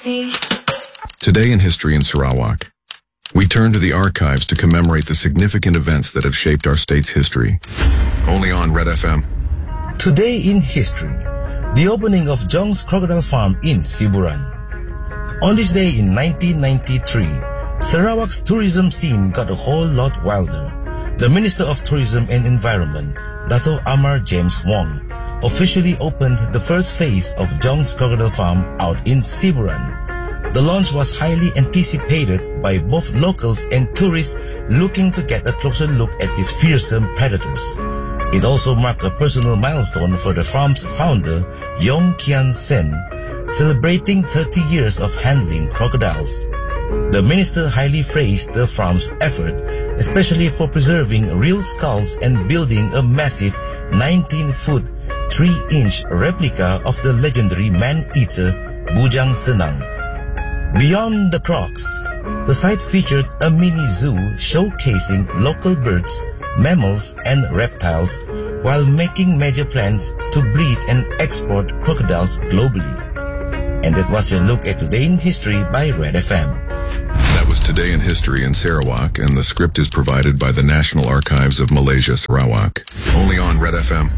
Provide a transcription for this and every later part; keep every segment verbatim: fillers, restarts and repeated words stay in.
Today in History in Sarawak, we turn to the archives to commemorate the significant events that have shaped our state's history. Only on Red F M. Today in History, the opening of Jong's Crocodile Farm in Siburan. On this day in nineteen ninety-three, Sarawak's tourism scene got a whole lot wilder. The Minister of Tourism and Environment, Dato Amar James Wong, officially opened the first phase of Jong's Crocodile Farm out in Siburan. The launch was highly anticipated by both locals and tourists looking to get a closer look at these fearsome predators. It also marked a personal milestone for the farm's founder, Yong Kian Sen, celebrating thirty years of handling crocodiles. The minister highly praised the farm's effort, especially for preserving real skulls and building a massive nineteen-foot, three-inch replica of the legendary man-eater Bujang Senang. Beyond the crocs, the site featured a mini zoo showcasing local birds, mammals, and reptiles, while making major plans to breed and export crocodiles globally. And that was your look at Today in History by Red F M. That was Today in History in Sarawak, and the script is provided by the National Archives of Malaysia, Sarawak. Only on Red F M.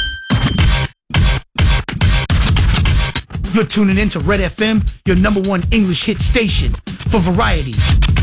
You're tuning in to Red F M, your number one English hit station for variety.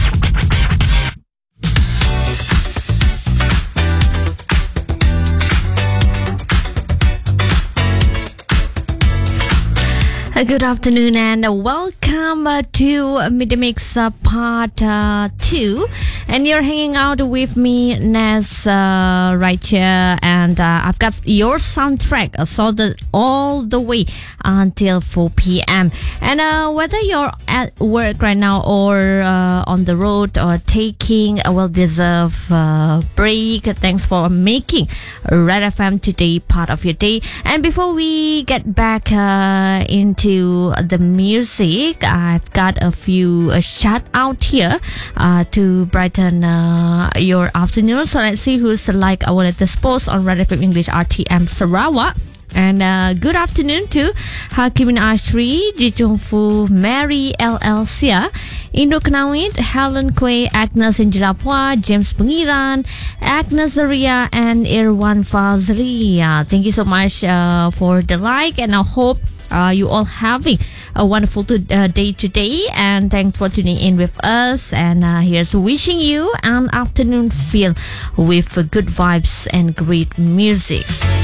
Uh, Good afternoon and uh, welcome uh, to Midday Mix uh, Part uh, two. And you're hanging out with me, Naz, uh, right here. And uh, I've got your soundtrack uh, sorted all the way until four p.m. And uh, whether you're at work right now or uh, on the road or taking a well-deserved uh, break, thanks for making Red F M today part of your day. And before we get back uh, into the music, I've got a few uh, shout out here uh, to brighten uh, your afternoon. So let's see who's like our latest post on Red F M English R T M Sarawak. And uh, good afternoon to Hakimin Ashri, Jijung Fu, Mary L L Sia, Indo Knawit, Helen Kwe, Agnes Injirapwa, James Pengiran, Agnes Zaria, and Irwan Fazlia. Thank you so much uh, for the like, and I hope Uh, you all having a wonderful to, uh, day today, and thanks for tuning in with us. And uh, here's wishing you an afternoon filled with uh, good vibes and great music.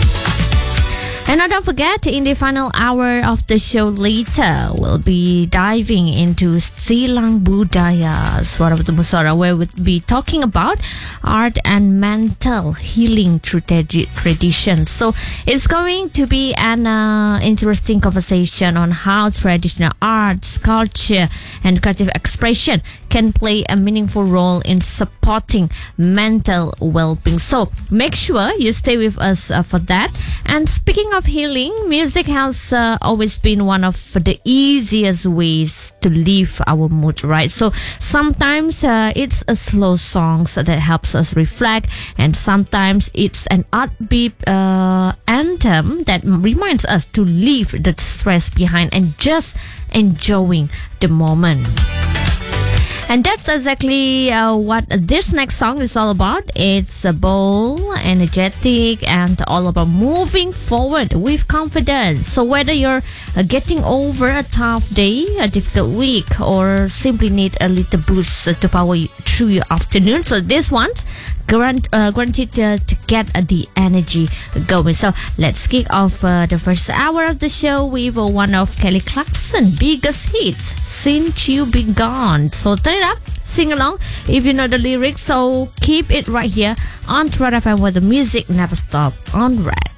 And now don't forget, in the final hour of the show later, we'll be diving into Silang Budaya, Suara Betul Musara, where we'll be talking about art and mental healing through tradi- tradition. So it's going to be an uh, interesting conversation on how traditional arts, culture, and creative expression can play a meaningful role in supporting mental well-being. So make sure you stay with us uh, for that. And speaking of healing, music has uh, always been one of the easiest ways to lift our mood, right? So sometimes uh, it's a slow song that helps us reflect, and sometimes it's an upbeat uh, anthem that reminds us to leave the stress behind and just enjoying the moment. And that's exactly uh, what this next song is all about. It's uh, bold, energetic, and all about moving forward with confidence. So whether you're uh, getting over a tough day, a difficult week, or simply need a little boost uh, to power you through your afternoon, so this one's grant, uh, granted uh, to get uh, the energy going. So let's kick off uh, the first hour of the show with uh, one of Kelly Clarkson's biggest hits, Since You Be Gone. So turn it up, sing along if you know the lyrics. So keep it right here on Red F M, where the music never stops on Red.